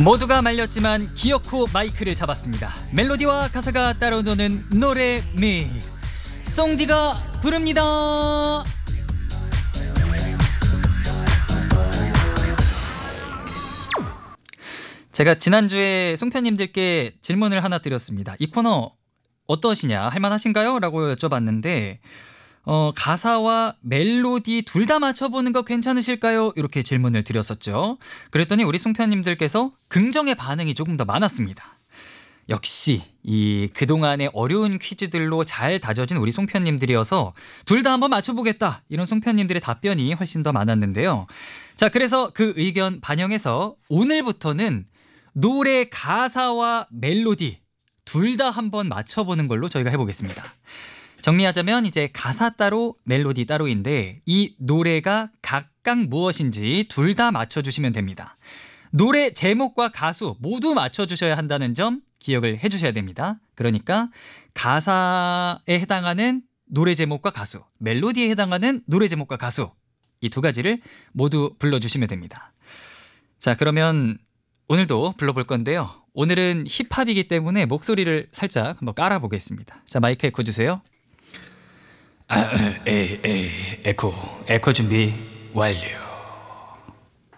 모두가 말렸지만 기어코 마이크를 잡았습니다. 멜로디와 가사가 따로 노는 노래 믹스, 송디가 부릅니다. 제가 지난주에 송편님들께 질문을 하나 드렸습니다. 이 코너 어떠시냐, 할만하신가요? 라고 여쭤봤는데 가사와 멜로디 둘 다 맞춰보는 거 괜찮으실까요? 이렇게 질문을 드렸었죠. 그랬더니 우리 송편님들께서 긍정의 반응이 조금 더 많았습니다. 역시 이 그동안의 어려운 퀴즈들로 잘 다져진 우리 송편님들이어서 둘 다 한번 맞춰보겠다, 이런 송편님들의 답변이 훨씬 더 많았는데요. 자, 그래서 그 의견 반영해서 오늘부터는 노래 가사와 멜로디 둘 다 한번 맞춰보는 걸로 저희가 해보겠습니다. 정리하자면 이제 가사 따로 멜로디 따로인데 이 노래가 각각 무엇인지 둘 다 맞춰주시면 됩니다. 노래 제목과 가수 모두 맞춰주셔야 한다는 점 기억을 해주셔야 됩니다. 그러니까 가사에 해당하는 노래 제목과 가수, 멜로디에 해당하는 노래 제목과 가수, 이 두 가지를 모두 불러주시면 됩니다. 자, 그러면 오늘도 불러볼 건데요. 오늘은 힙합이기 때문에 목소리를 살짝 한번 깔아보겠습니다. 자, 마이크 에코 주세요. 에코 준비 완료.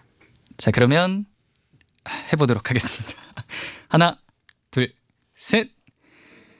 자, 그러면 해보도록 하겠습니다. 하나, 둘, 셋.